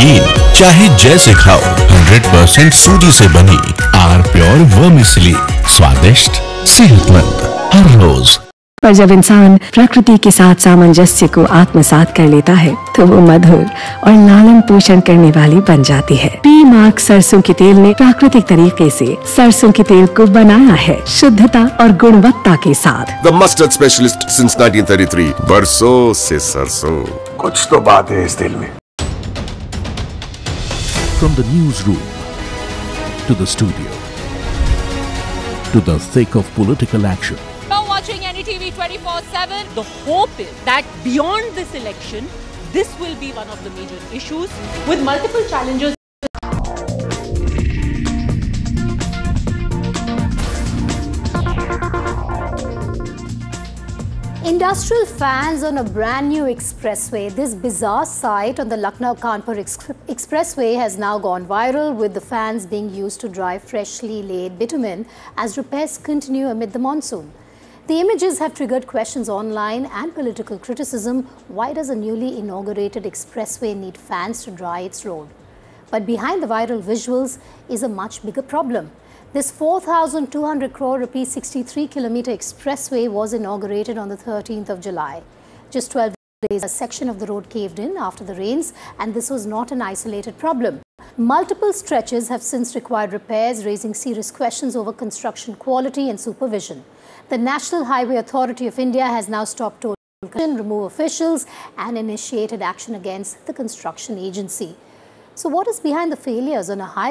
नमकीन चाहे जैसे खाओ, 100% सूजी से बनी आर प्योर वर्मिसेली, स्वादिष्ट, सेहतमंद हर रोज। पर जब इंसान प्रकृति के साथ सामंजस्य को आत्मसात कर लेता है तो वो मधुर और लालन पोषण करने वाली बन जाती है। पी मार्क सरसों के तेल ने प्राकृतिक तरीके से सरसों के तेल को बनाया है शुद्धता और गुणवत्ता के साथ। The mustard specialist since 1933, बरसों से सरसों। कुछ तो बात है इस दिल में। From the newsroom to the studio to the thick of political action. You're watching NDTV 24/7. The hope is that beyond this election, this will be one of the major issues with multiple challenges. Industrial fans on a brand new expressway. This bizarre sight on the Lucknow-Kanpur expressway has now gone viral, with the fans being used to dry freshly laid bitumen as repairs continue amid the monsoon. The images have triggered questions online and political criticism. Why does a newly inaugurated expressway need fans to dry its road? But behind the viral visuals is a much bigger problem. This 4,200 crore rupees 63-kilometer expressway was inaugurated on the 13th of July. Just 12 days, a section of the road caved in after the rains, and this was not an isolated problem. Multiple stretches have since required repairs, raising serious questions over construction quality and supervision. The National Highway Authority of India has now stopped toll collection, removed officials, and initiated action against the construction agency. So what is behind the failures on a highway?